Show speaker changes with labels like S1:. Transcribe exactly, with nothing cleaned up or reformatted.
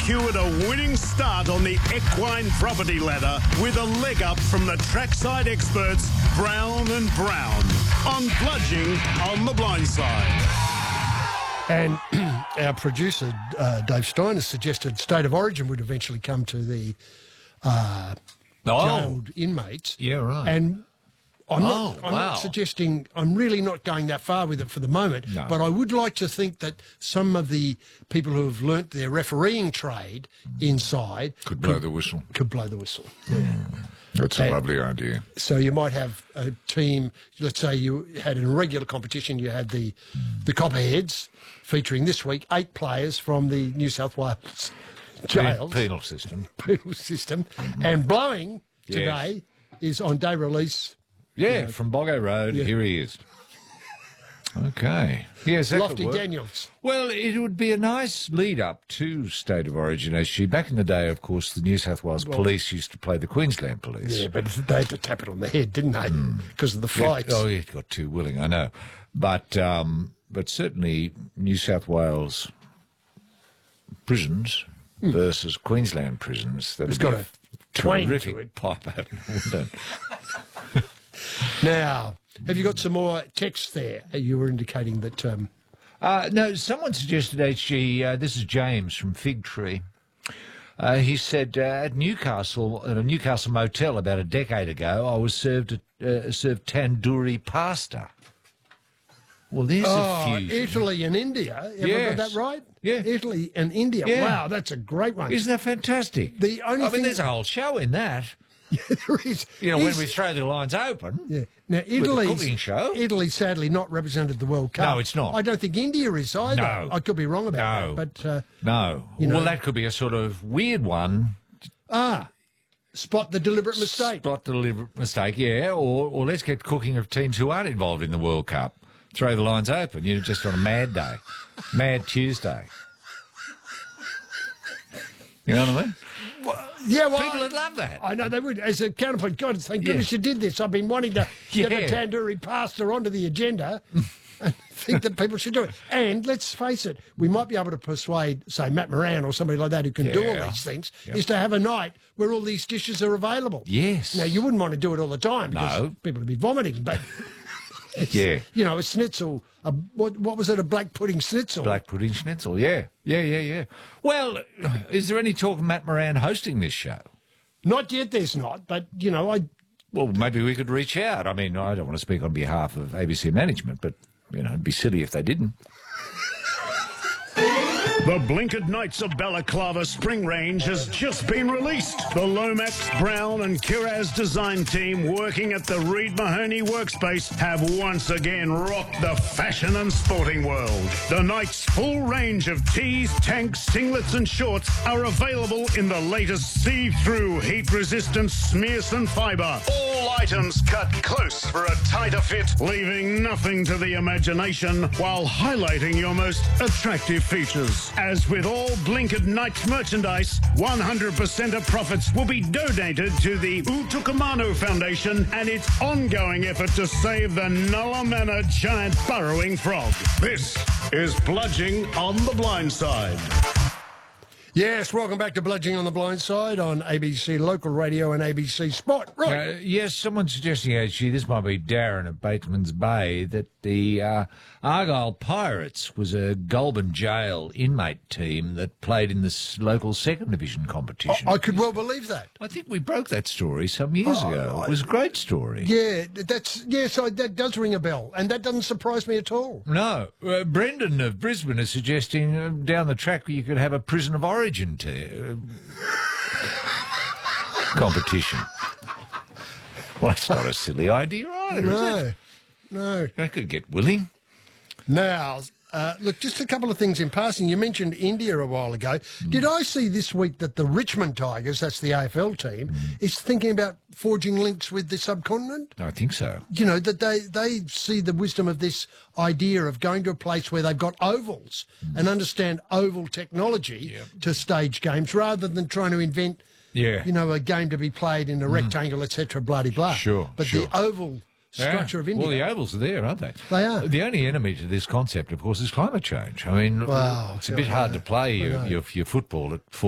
S1: secured a winning start on the equine property ladder with a leg up from the trackside experts Brown and Brown on Bludging on the Blind Side.
S2: And our producer, uh, Dave Steiner, suggested State of Origin would eventually come to the uh,
S3: Oh.
S2: jailed inmates.
S3: Yeah, right.
S2: And I'm,
S3: Oh,
S2: not, I'm
S3: wow.
S2: not suggesting, I'm really not going that far with it for the moment,
S3: No.
S2: but I would like to think that some of the people who have learnt their refereeing trade inside
S4: Could blow the whistle.
S2: could blow the whistle.
S4: That's a
S2: And-
S4: lovely idea.
S2: So you might have a team, let's say you had an irregular competition, you had the, the Copperheads featuring this week eight players from the New South Wales jails,
S3: Penal system.
S2: penal system, and blowing
S3: Yes.
S2: today is on day release.
S3: Yeah, from Boggo Road,
S2: Yeah.
S3: here he is. Okay. Yes, that could
S2: Lofty
S3: work.
S2: Daniels.
S3: Well, it would be a nice lead up to State of Origin, as she back in the day, of course, the New South Wales Police used to play the Queensland Police.
S2: Yeah, but they had to tap it on the head, didn't they? Because of the flights.
S3: Oh, yeah, it got too willing, I know. But um, but certainly New South Wales prisons versus Queensland prisons. That
S2: It's got a twang to
S3: terrific
S2: it.
S3: pipe out, wouldn't it?
S2: Now, have you got some more text there? You were indicating that... Um,
S3: Uh, no, someone suggested, H G, uh, this is James from Fig Tree. Uh, he said, uh, at Newcastle, at a Newcastle motel about a decade ago, I was served a, uh, served tandoori pasta. Well, there's
S2: oh,
S3: a few.
S2: Italy and India. Have I got
S3: Yes.
S2: that right?
S3: Yeah.
S2: Italy and India.
S3: Yeah.
S2: Wow, that's a great one.
S3: Isn't that fantastic?
S2: The only
S3: I
S2: thing-
S3: mean, there's a whole show in that.
S2: there is.
S3: You know, when
S2: Is-
S3: we throw the lines open.
S2: Yeah. Now,
S3: the
S2: Italy's,
S3: cooking show.
S2: Italy sadly not represented the World Cup.
S3: No, it's not.
S2: I don't think India is either.
S3: No.
S2: I could be wrong about
S3: No.
S2: that. But, uh,
S3: No.
S2: You know-
S3: well, that could be a sort of weird one.
S2: ah, spot the deliberate mistake.
S3: Spot the deliberate mistake, yeah. Or, or let's get cooking of teams who aren't involved in the World Cup. Throw the lines open. You're just on a mad day. Mad Tuesday. You know what I mean?
S2: Yeah, well,
S3: People would love that.
S2: I know they would. As a counterpoint, God, thank goodness you did this. I've been wanting to get
S3: Yeah.
S2: the tandoori pasta onto the agenda. I think that people should do it. And let's face it, we might be able to persuade, say, Matt Moran or somebody like that who can do all
S3: Yeah.
S2: these things,
S3: Yep.
S2: is to have a night where all these dishes are available.
S3: Yes.
S2: Now, you wouldn't want to do it all the time because
S3: No.
S2: people would be vomiting, but,
S3: Yeah.
S2: you know, a schnitzel, a, what, what was it, a black pudding schnitzel?
S3: Black pudding schnitzel, yeah. Yeah, yeah, yeah. Well, is there any talk of Matt Moran hosting this show?
S2: Not yet, there's not, but, you know, I...
S3: Well, maybe we could reach out. I mean, I don't want to speak on behalf of A B C management, but, you know, it'd be silly if they didn't.
S1: The Blinkered Knights of Balaclava Spring Range has just been released. The Lomax, Brown and Kiraz design team working at the Reed Mahoney workspace have once again rocked the fashion and sporting world. The Knights' full range of tees, tanks, singlets and shorts are available in the latest see-through, heat-resistant Smearson fibre. All items cut close for a tighter fit, leaving nothing to the imagination while highlighting your most attractive features. As with all Blinkered Knights merchandise, one hundred percent of profits will be donated to the Utukamano Foundation and its ongoing effort to save the Nulla Manor giant burrowing frog. This is Bludging on the Blind Side.
S2: Yes, welcome back to Bludging on the Blind Side on A B C Local Radio and A B C Sport. Right.
S3: Uh, yes, someone's suggesting, actually, this might be Darren at Bateman's Bay, that the uh, Argyle Pirates was a Goulburn Jail inmate team that played in this local second division competition.
S2: I, I could well believe that.
S3: I think we broke that story some years
S2: Oh,
S3: ago.
S2: I-
S3: It was a great story.
S2: Yeah, that's yes, I, that does ring a bell, and that doesn't surprise me at all.
S3: No, uh, Brendan of Brisbane is suggesting uh, down the track you could have a prison of origin t- uh, competition. Well, it's not a silly idea either, is
S2: No,
S3: it?
S2: no.
S3: I could get willing.
S2: Now, uh, look, just a couple of things in passing. You mentioned India a while ago. Did I see this week that the Richmond Tigers, that's the A F L team, is thinking about forging links with the subcontinent?
S3: I think so.
S2: You know, that they, they see the wisdom of this idea of going to a place where they've got ovals and understand oval technology
S3: Yeah.
S2: to stage games rather than trying to invent,
S3: Yeah.
S2: you know, a game to be played in a rectangle, et cetera, bloody blah.
S3: Sure,
S2: But
S3: sure.
S2: the oval structure
S3: Yeah.
S2: of India.
S3: Well, the ovals are there, aren't they?
S2: They are.
S3: The only enemy to this concept, of course, is climate change. I mean,
S2: Wow,
S3: it's a
S2: yeah,
S3: bit
S2: I
S3: hard
S2: know.
S3: to play
S2: I
S3: your,
S2: know.
S3: your, your football at